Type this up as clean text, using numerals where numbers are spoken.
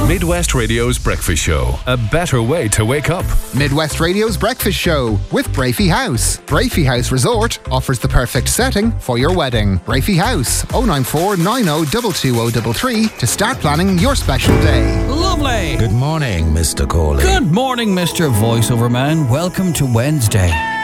Midwest Radio's Breakfast Show. A better way to wake up. Midwest Radio's Breakfast Show with Brafey House. Brafey House Resort offers the perfect setting for your wedding. Brafey House, 094 90 22033 to start planning your special day. Lovely. Good morning, Mr. Corley. Good morning, Mr. Voiceover Man. Welcome to Wednesday.